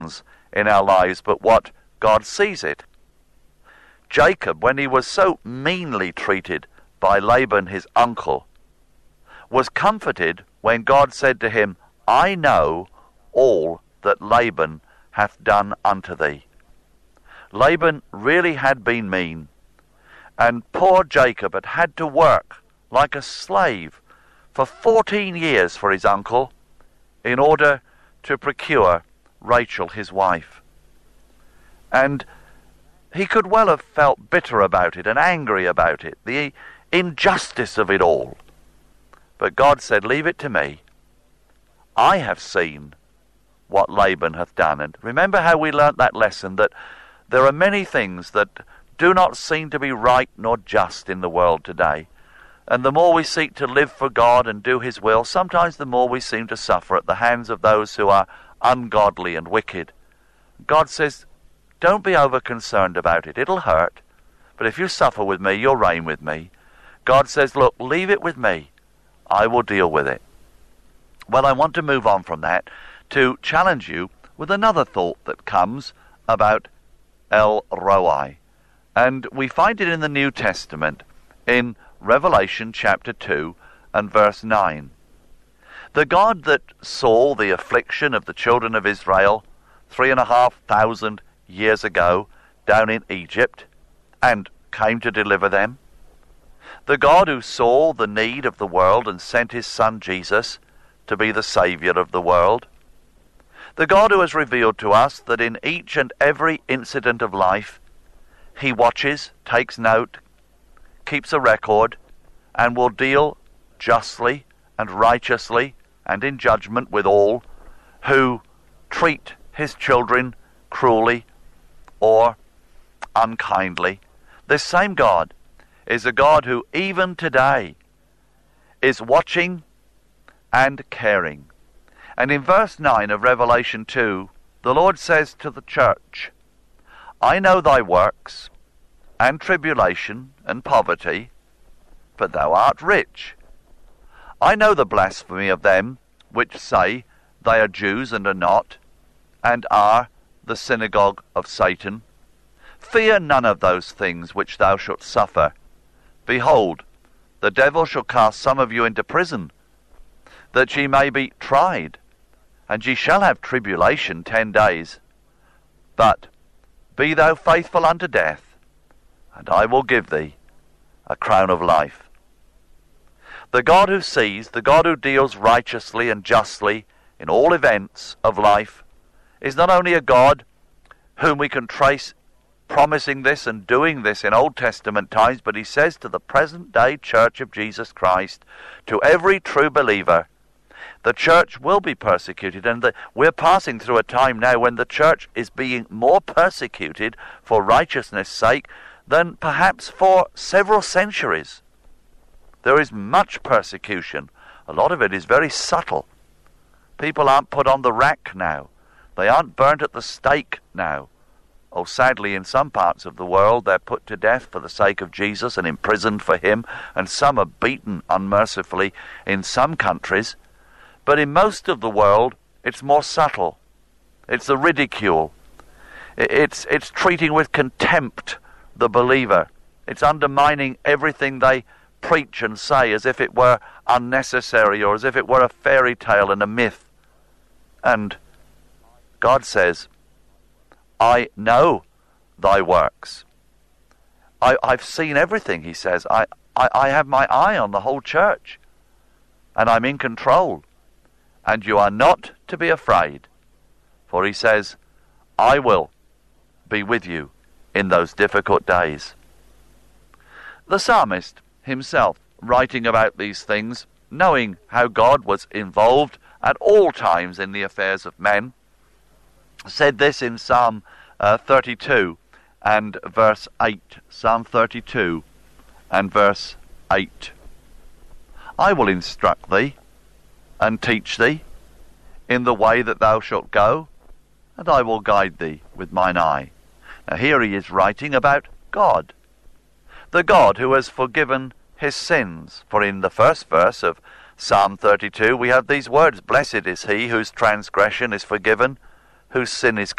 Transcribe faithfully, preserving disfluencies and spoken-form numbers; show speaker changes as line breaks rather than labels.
in our lives, but what God sees it. Jacob, when he was so meanly treated by Laban his uncle, was comforted when God said to him, I know all that Laban hath done unto thee. Laban really had been mean, and poor Jacob had had to work like a slave for fourteen years for his uncle in order to procure Rachel his wife. And he could well have felt bitter about it and angry about it, the injustice of it all. But God said, leave it to me. I have seen what Laban hath done. And remember how we learnt that lesson, that there are many things that do not seem to be right nor just in the world today. And the more we seek to live for God and do his will, sometimes the more we seem to suffer at the hands of those who are ungodly and wicked. God says, don't be over concerned about it. It'll hurt. But if you suffer with me, you'll reign with me. God says, look, leave it with me. I will deal with it. Well, I want to move on from that to challenge you with another thought that comes about El Roi. And we find it in the New Testament in Revelation chapter two and verse nine. The God that saw the affliction of the children of Israel three and a half thousand years ago down in Egypt and came to deliver them. The God who saw the need of the world and sent his Son Jesus to be the Saviour of the world. The God who has revealed to us that in each and every incident of life he watches, takes note, keeps a record, and will deal justly and righteously and in judgment with all who treat his children cruelly or unkindly. This same God is a God who even today is watching and caring. And in verse nine of Revelation two, the Lord says to the church, I know thy works, and tribulation, and poverty, but thou art rich. I know the blasphemy of them which say they are Jews and are not, and are the synagogue of Satan. Fear none of those things which thou shalt suffer. Behold, the devil shall cast some of you into prison, that ye may be tried, and ye shall have tribulation ten days. But be thou faithful unto death, and I will give thee a crown of life. The God who sees, the God who deals righteously and justly in all events of life, is not only a God whom we can trace promising this and doing this in Old Testament times, but he says to the present day Church of Jesus Christ, to every true believer, the church will be persecuted, and the, we're passing through a time now when the church is being more persecuted for righteousness' sake than perhaps for several centuries. There is much persecution. A lot of it is very subtle. People aren't put on the rack now. They aren't burnt at the stake now. Oh, sadly, in some parts of the world, they're put to death for the sake of Jesus and imprisoned for him, and some are beaten unmercifully in some countries. But in most of the world, it's more subtle. It's the ridicule. It's, it's treating with contempt the believer. It's undermining everything they preach and say as if it were unnecessary or as if it were a fairy tale and a myth. And God says, I know thy works. I, I've seen everything, he says. I, I, I have my eye on the whole church. And I'm in control. And you are not to be afraid. For he says, I will be with you in those difficult days. The psalmist himself, writing about these things, knowing how God was involved at all times in the affairs of men, said this in Psalm uh, thirty-two and verse eight. Psalm thirty-two and verse eight. I will instruct thee and teach thee in the way that thou shalt go, and I will guide thee with mine eye. Now here he is writing about God, the God who has forgiven his sins. For in the first verse of Psalm thirty-two we have these words, blessed is he whose transgression is forgiven, whose sin is